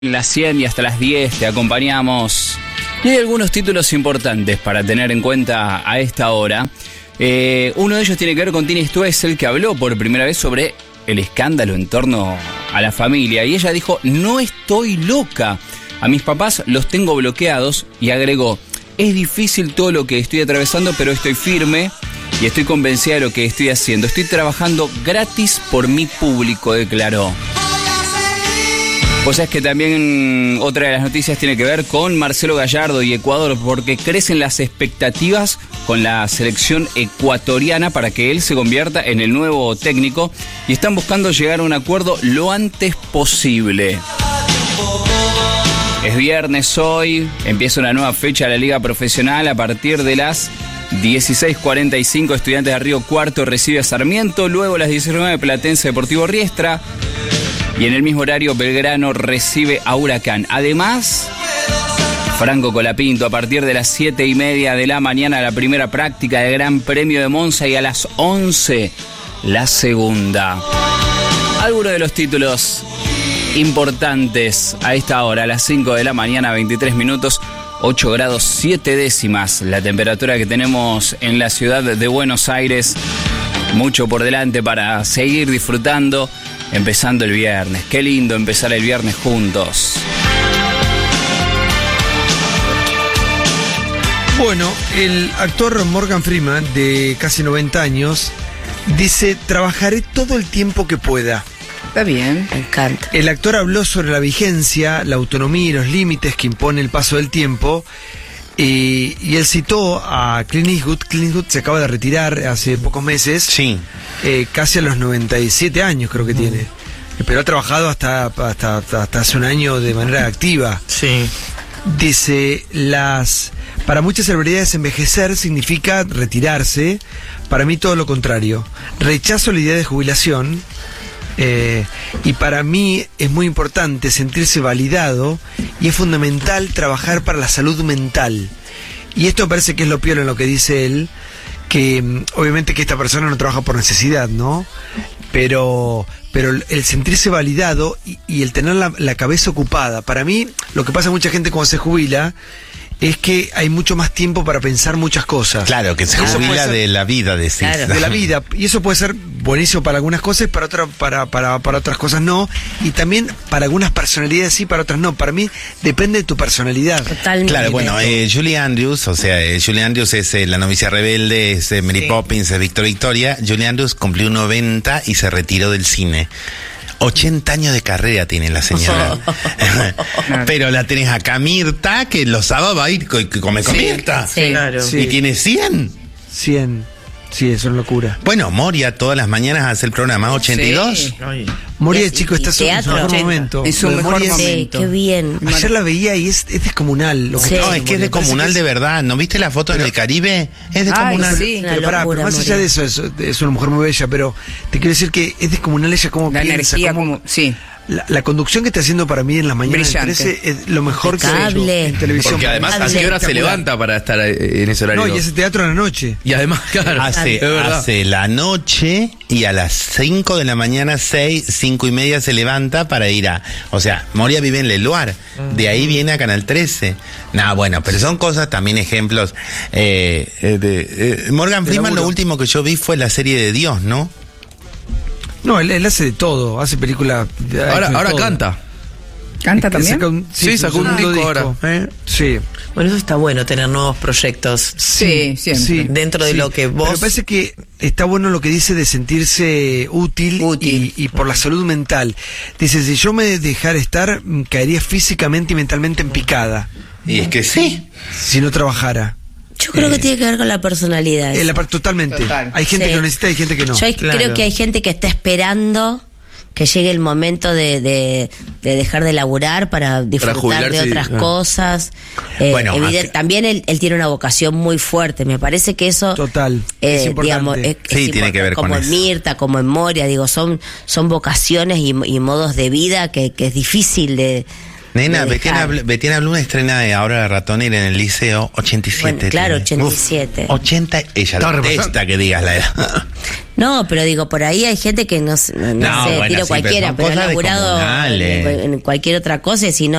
Las 100 y hasta las 10 te acompañamos. Y hay algunos títulos importantes para tener en cuenta a esta hora. Uno de ellos tiene que ver con Tini Stoessel, que habló por primera vez sobre el escándalo en torno a la familia. Y ella dijo: no estoy loca, a mis papás los tengo bloqueados. Y agregó: es difícil todo lo que estoy atravesando, pero estoy firme y estoy convencida de lo que estoy haciendo. Estoy trabajando gratis por mi público, declaró. Pues es que también otra de las noticias tiene que ver con Marcelo Gallardo y Ecuador, porque crecen las expectativas con la selección ecuatoriana para que él se convierta en el nuevo técnico y están buscando llegar a un acuerdo lo antes posible. Es viernes hoy, empieza una nueva fecha de la Liga Profesional a partir de las 16:45. Estudiantes de Río Cuarto recibe a Sarmiento, luego a las 19 Platense Deportivo Riestra. Y en el mismo horario Belgrano recibe a Huracán. Además, Franco Colapinto a partir de las 7:30 de la mañana la primera práctica del Gran Premio de Monza y a las 11 la segunda. Algunos de los títulos importantes a esta hora, a las 5 de la mañana, 23 minutos, 8 grados 7 décimas la temperatura que tenemos en la ciudad de Buenos Aires. Mucho por delante para seguir disfrutando. Empezando el viernes. Qué lindo empezar el viernes juntos. Bueno, el actor Morgan Freeman, de casi 90 años, dice: trabajaré todo el tiempo que pueda. Está bien, me encanta. El actor habló sobre la vigencia, la autonomía y los límites que impone el paso del tiempo. Y él citó a Clint Eastwood. Clint Eastwood se acaba de retirar hace pocos meses. Sí. Casi a los 97 años creo que tiene. Pero ha trabajado hasta hace un año de manera activa. Sí. Dice: para muchas celebridades envejecer significa retirarse. Para mí todo lo contrario. Rechazo la idea de jubilación. Y para mí es muy importante sentirse validado y es fundamental trabajar para la salud mental. Y esto me parece que es lo peor en lo que dice él, que obviamente que esta persona no trabaja por necesidad, ¿no? Pero el sentirse validado y el tener la cabeza ocupada. Para mí, lo que pasa a mucha gente cuando se jubila es que hay mucho más tiempo para pensar muchas cosas. Claro, que se jubila de la vida, decís. Claro. De la vida. Y eso puede ser buenísimo para algunas cosas, para otras cosas no. Y también para algunas personalidades sí, para otras no. Para mí depende de tu personalidad. Totalmente. Claro, bueno, Julie Andrews, Julie Andrews es La novicia rebelde, es Mary Poppins, es Victoria. Julie Andrews cumplió 90 y se retiró del cine. 80 años de carrera tiene la señora. Pero la tenés acá Mirta, que los sábados va a ir come con Mirta. Sí, claro. Y tiene 100. 100. Sí, eso es locura. Bueno, Moria todas las mañanas hace el programa, 82. Sí. Moria, chico, está en su mejor momento. Es su mejor momento. Sí, qué bien. Ayer la veía y es descomunal. No, es que es descomunal de verdad. ¿No viste la foto en el Caribe? Es descomunal. Sí, pero más allá de eso, es una mujer muy bella, pero te quiero decir que es descomunal ella como la piensa, energía, como sí. La conducción que está haciendo para mí en las mañanas del 13 es lo mejor que he hecho en televisión. Porque además, ¿a qué hora se levanta para estar en ese horario? No, y hace teatro a la noche. Y además, claro, hace la noche y a las 5 de la mañana, 5:30 se levanta para ir a... O sea, Moria vive en Leluar. De ahí viene a Canal 13. Bueno, pero son cosas, también ejemplos. Morgan Freeman, lo último que yo vi fue la serie de Dios, ¿no? No, él hace de todo, hace películas. Ahora canta. ¿Canta también? Sacó un disco ahora. Sí. Bueno, eso está bueno, tener nuevos proyectos. Sí, siempre. Sí, dentro de lo que vos... Pero me parece que está bueno lo que dice de sentirse útil. Y por la salud mental. Dice: si yo me dejara estar, caería físicamente y mentalmente en picada. Y es que sí. Si no trabajara. Yo creo que tiene que ver con la personalidad. Totalmente. Total. Hay gente que lo necesita y hay gente que no. Yo creo que hay gente que está esperando que llegue el momento de dejar de laburar para disfrutar de otras cosas. Bueno, también él tiene una vocación muy fuerte. Me parece que eso... Total. Es importante. Digamos, tiene que ver con eso. Como en Mirta, como en Moria, son vocaciones y modos de vida que es difícil de Nena, Betiana Blum estrena de Ahora de Ratonera en el Liceo, 87. Bueno, claro, 87. 80, ella detesta que digas la edad. No, pero digo, por ahí hay gente que no sé, bueno, tiro sí, cualquiera, pero ha laburado en cualquier otra cosa y si no,